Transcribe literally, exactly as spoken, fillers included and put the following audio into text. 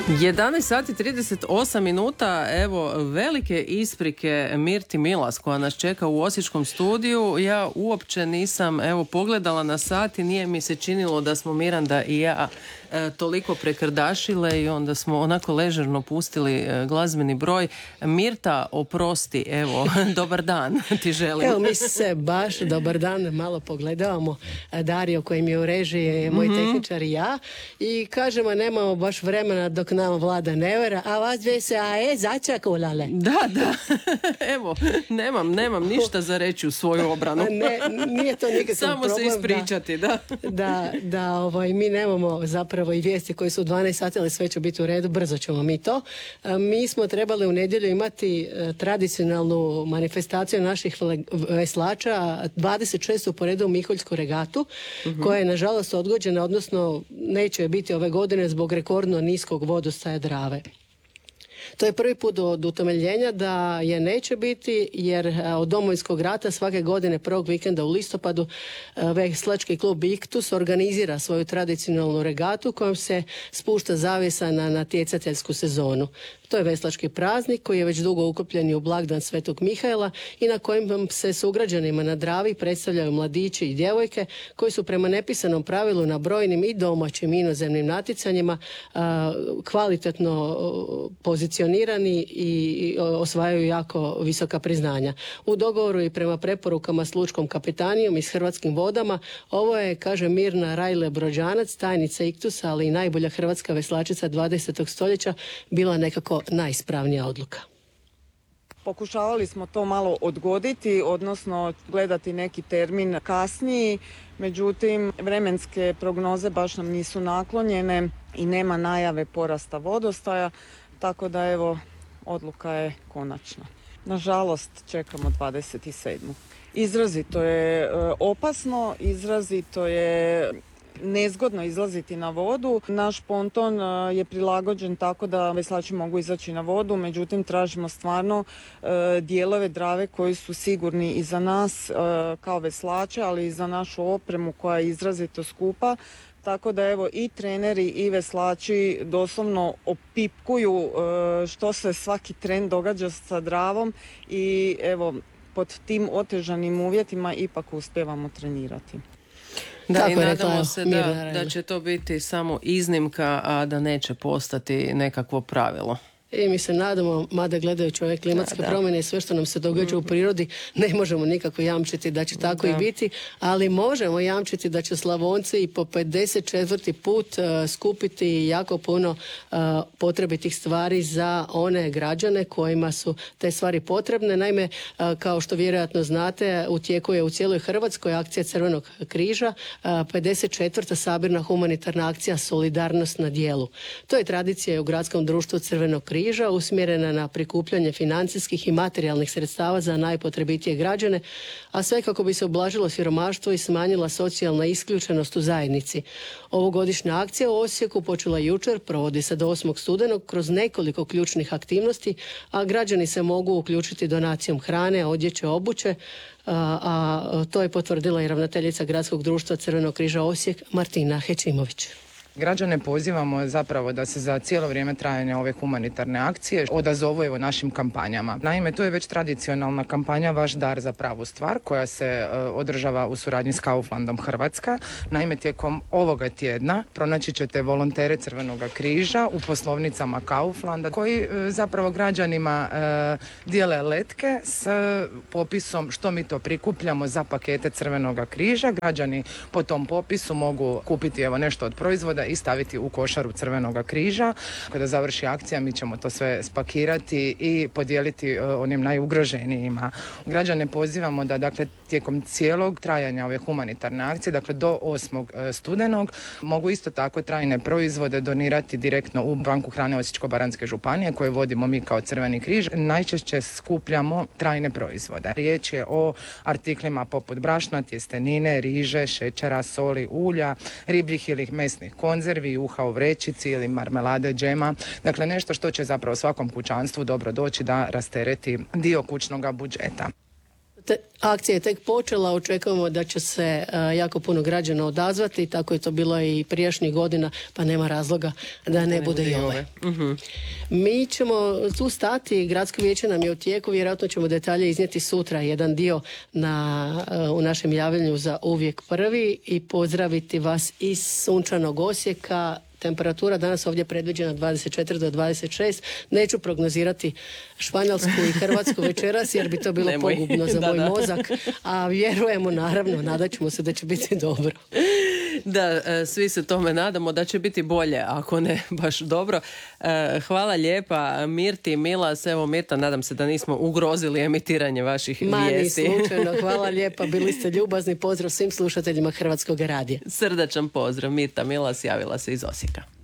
jedanaest sati trideset osam minuta, evo velike isprike Mirti Milas koja nas čeka u Osječkom studiju. Ja uopće nisam evo pogledala na sat i nije mi se činilo da smo Miranda i ja e, toliko prekrdašile i onda smo onako ležerno pustili e, glazbeni broj. Mirta, oprosti, evo, dobar dan ti želim. Evo mi se baš dobar dan malo pogledavamo. Dario koji mi je u režiji, moj mm-hmm. tehničar i ja, i kažemo nemamo baš vremena dok nama vlada nevera, a vas dve se a je začakulale. Da, da. Evo, nemam, nemam ništa za reći u svoju obranu. Ne, nije to nikakav Samo problem. se ispričati, da. Da, da, da ovaj, mi nemamo zapravo i vijesti koji su u dvanaest sati, ali sve će biti u redu, brzo ćemo mi to. Mi smo trebali u nedjelju imati tradicionalnu manifestaciju naših veslača, dvadeset šestu po redu Miholjsku regatu, uh-huh. koja je nažalost odgođena, odnosno neće biti ove godine zbog rekordno niskog vodostaja Drave. To je prvi put od utemeljenja da je neće biti, jer od Domovinskog rata svake godine prvog vikenda u listopadu veslački klub Iktus organizira svoju tradicionalnu regatu kojom se spušta zavjesa na natjecateljsku sezonu. To je veslački praznik koji je već dugo ukupljen u blagdan Svetog Mihaela i na kojem se sugrađanima na Dravi predstavljaju mladići i djevojke koji su prema nepisanom pravilu na brojnim i domaćim i inozemnim natjecanjima a, kvalitetno pozicionirani i osvajaju jako visoka priznanja. U dogovoru i prema preporukama s Lučkom kapetanijom i s Hrvatskim vodama, ovo je, kaže Mirna Rajle Brođanac, tajnica Iktusa, ali i najbolja hrvatska veslačica dvadesetog stoljeća, bila nekako najispravnija odluka. Pokušavali smo to malo odgoditi, odnosno gledati neki termin kasniji, međutim vremenske prognoze baš nam nisu naklonjene i nema najave porasta vodostaja, tako da evo odluka je konačna. Nažalost čekamo dvadeset sedmu Izrazito je e, opasno, izrazito je nezgodno izlaziti na vodu. Naš ponton je prilagođen tako da veslači mogu izaći na vodu, međutim tražimo stvarno e, dijelove Drave koji su sigurni i za nas e, kao veslače, ali i za našu opremu koja je izrazito skupa. Tako da evo i treneri i veslači doslovno opipkuju e, što se svaki tren događa sa Dravom i evo pod tim otežanim uvjetima ipak uspijevamo trenirati. Da, i nadamo se da, da će to biti samo iznimka, a da neće postati nekakvo pravilo. I mi se nadamo, mada gledajući ove klimatske da, da. promjene i sve što nam se događa mm-hmm. u prirodi, ne možemo nikako jamčiti da će tako da. i biti, ali možemo jamčiti da će Slavonci i po pedeset četvrti put uh, skupiti jako puno uh, potrebitih stvari za one građane kojima su te stvari potrebne. Naime, uh, kao što vjerojatno znate, u tijeku je u cijeloj Hrvatskoj akcija Crvenog križa, uh, pedeset četvrta sabirna humanitarna akcija Solidarnost na djelu. To je tradicija u Gradskom društvu Crvenog križa križa usmjerena na prikupljanje financijskih i materijalnih sredstava za najpotrebitije građane, a sve kako bi se ublažilo siromaštvo i smanjila socijalna isključenost u zajednici. Ovogodišnja akcija u Osijeku počela jučer, provodi se do osmog studenog kroz nekoliko ključnih aktivnosti, a građani se mogu uključiti donacijom hrane, odjeće, obuće, a, a to je potvrdila i ravnateljica Gradskog društva Crvenog križa Osijek Martina Hećimović. Građane pozivamo zapravo da se za cijelo vrijeme trajanja ove humanitarne akcije odazovu evo našim kampanjama. Naime, to je već tradicionalna kampanja Vaš dar za pravu stvar koja se uh, održava u suradnji s Kauflandom Hrvatska. Naime, tijekom ovoga tjedna pronaći ćete volontere Crvenog križa u poslovnicama Kauflanda koji uh, zapravo građanima uh, dijele letke s popisom što mi to prikupljamo za pakete Crvenog križa. Građani po tom popisu mogu kupiti evo nešto od proizvoda i staviti u košaru Crvenoga križa. Kada završi akcija mi ćemo to sve spakirati i podijeliti uh, onim najugroženijima. Građane pozivamo da dakle tijekom cijelog trajanja ove humanitarne akcije, dakle do osmog studenog, mogu isto tako trajne proizvode donirati direktno u banku hrane Osječko-baranjske županije koje vodimo mi kao Crveni križ. Najčešće skupljamo trajne proizvode. Riječ je o artiklima poput brašna, tjestenine, riže, šećera, soli, ulja, ribljih ili mesnih konzervi, juha u vrećici ili marmelade, džema. Dakle, nešto što će zapravo svakom kućanstvu dobro doći da rastereti dio kućnog budžeta. Te, akcija je tek počela, očekujemo da će se uh, jako puno građana odazvati, tako je to bilo i prijašnjih godina, pa nema razloga da ne, ne bude i ove. Uh-huh. Mi ćemo tu stati, gradsko vijeće nam je u tijeku, vjerojatno ćemo detalje iznijeti sutra, jedan dio na, uh, u našem javljanju za Uvijek prvi i pozdraviti vas iz sunčanog Osijeka. Temperatura danas ovdje predviđena dvadeset četiri do dvadeset šest. Neću prognozirati Španjolsku i Hrvatsku večeras jer bi to bilo Nemoj. pogubno za da, moj da. mozak, a vjerujemo naravno, nadat ćemo se da će biti dobro. Da, svi se tome nadamo da će biti bolje, ako ne baš dobro. Hvala lijepa Mirti, Milas, evo Mirta, nadam se da nismo ugrozili emitiranje vaših Ma, vijesti. Ma, ni slučajno, hvala lijepa, bili ste ljubazni, pozdrav svim slušateljima Hrvatskog radija. Srdačan pozdrav, Mirta Milas javila se iz Osijeka.